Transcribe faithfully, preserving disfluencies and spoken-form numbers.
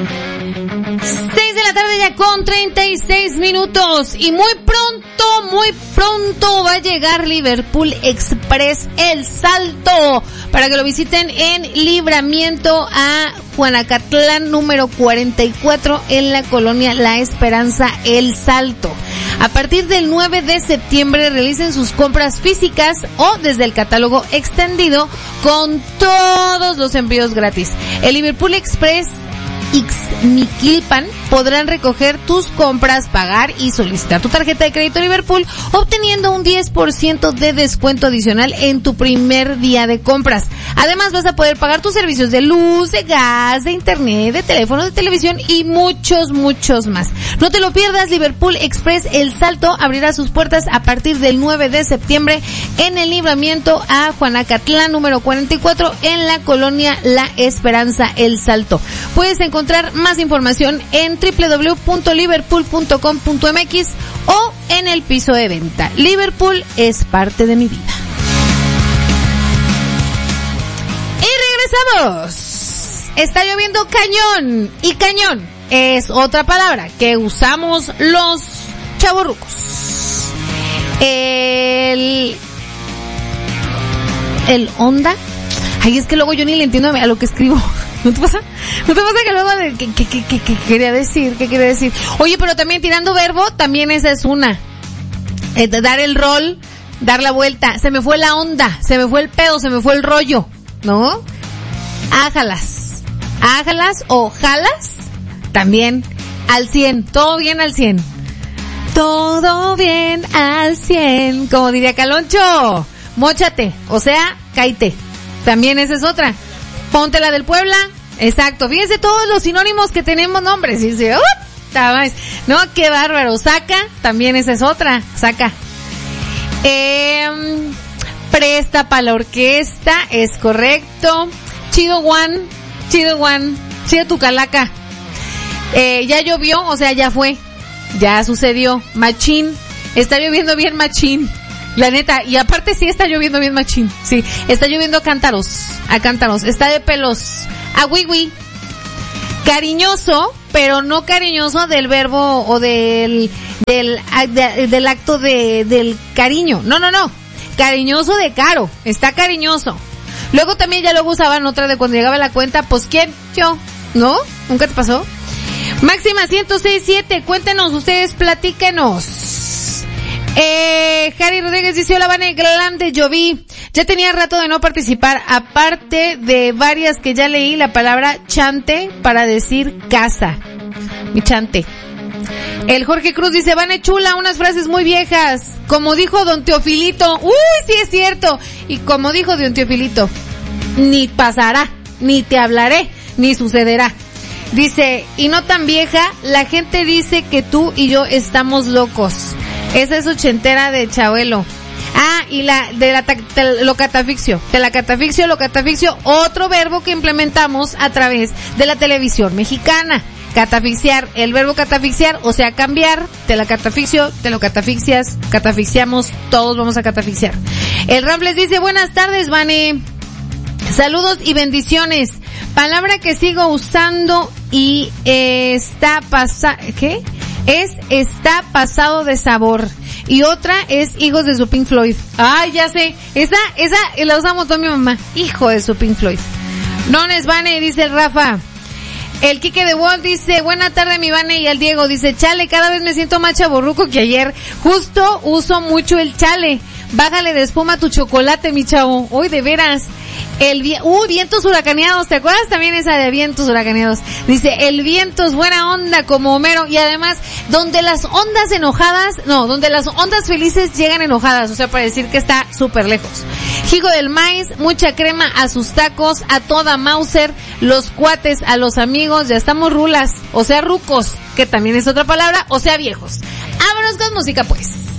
seis de la tarde ya con treinta y seis minutos y muy pronto, muy pronto va a llegar Liverpool Express El Salto para que lo visiten en Libramiento a Juanacatlán número cuarenta y cuatro en la colonia La Esperanza El Salto. A partir del nueve de septiembre realicen sus compras físicas o desde el catálogo extendido con todos los envíos gratis. El Liverpool Express Ixmiquilpan podrán recoger tus compras, pagar y solicitar tu tarjeta de crédito Liverpool, obteniendo un diez por ciento de descuento adicional en tu primer día de compras. Además vas a poder pagar tus servicios de luz, de gas, de internet, de teléfono, de televisión y muchos, muchos más. No te lo pierdas, Liverpool Express El Salto abrirá sus puertas a partir del nueve de septiembre en el Libramiento a Juanacatlán número cuarenta y cuatro en la colonia La Esperanza El Salto. Puedes encontrar más información en doble u doble u doble u punto liverpool punto com punto m x o en el piso de venta. Liverpool es parte de mi vida. Y regresamos. Está lloviendo cañón, y cañón es otra palabra que usamos los chavorrucos. El el onda. Ay, es que luego yo ni le entiendo a lo que escribo. ¿No te pasa? ¿No te pasa que luego de qué qué qué qué quería decir? ¿Qué quería decir? Oye, pero también tirando verbo, también esa es una. Eh, dar el rol, dar la vuelta. Se me fue la onda, se me fue el pedo, se me fue el rollo, ¿no? Ájalas. Ájalas o jalas, también al cien. Todo bien al cien. Todo bien al cien. Como diría Caloncho. Móchate, o sea, cáite. También esa es otra. Ponte la del Puebla. Exacto. Fíjense todos los sinónimos que tenemos, nombres. Y dice, ¡uh! No, qué bárbaro. Saca, también esa es otra. Saca. Eh, presta para la orquesta, es correcto. Chido Juan, chido Juan, chido tu calaca. Eh, ya llovió, o sea, ya fue. Ya sucedió. Machín. Está lloviendo bien machín. La neta, y aparte sí está lloviendo bien machín, sí, está lloviendo a cántaros, a cántaros, está de pelos, a wiwi, cariñoso, pero no cariñoso del verbo o del, del, de, del acto de, del cariño, no, no, no, cariñoso de caro, está cariñoso. Luego también ya luego usaban otra de cuando llegaba la cuenta, pues ¿quién? Yo, ¿no? ¿Nunca te pasó? Máxima ciento seis punto siete, cuéntenos ustedes, platíquenos. Eh, Jari Rodríguez dice, hola Vane, grande, lloví. Ya tenía rato de no participar, aparte de varias que ya leí la palabra chante para decir casa. Mi chante. El Jorge Cruz dice, Vane chula, unas frases muy viejas. Como dijo don Teofilito, uy, sí es cierto. Y como dijo don Teofilito, ni pasará, ni te hablaré, ni sucederá. Dice, y no tan vieja, la gente dice que tú y yo estamos locos. Esa es ochentera de Chabelo. Ah, y la de la te, lo catafixio, de la catafixio, lo catafixio, otro verbo que implementamos a través de la televisión mexicana. Catafixiar, el verbo catafixiar, o sea, cambiar, te la catafixio, te lo catafixias, catafixiamos, todos vamos a catafixiar. El Rambles dice, buenas tardes, Vane. Saludos y bendiciones. Palabra que sigo usando y eh, está pasa, ¿qué? Es está pasado de sabor. Y otra es hijos de su Pink Floyd. Ay, ya sé. Esa, esa la usamos toda mi mamá. Hijo de su Pink Floyd. No es Vane, dice el Rafa. El Quique de Walt dice, buena tarde mi Vane, y el Diego dice, chale, cada vez me siento más chavorruco que ayer. Justo uso mucho el chale. Bájale de espuma tu chocolate, mi chavo. Uy, de veras. El vi- uh, vientos huracaneados, ¿te acuerdas también esa de vientos huracaneados? Dice, el viento es buena onda como Homero, y además, donde las ondas enojadas, no, donde las ondas felices llegan enojadas, o sea, para decir que está súper lejos. Hijo del maíz, mucha crema a sus tacos, a toda Mauser, los cuates, a los amigos, ya estamos rulas, o sea, rucos, que también es otra palabra, o sea, viejos. Vámonos con música, pues.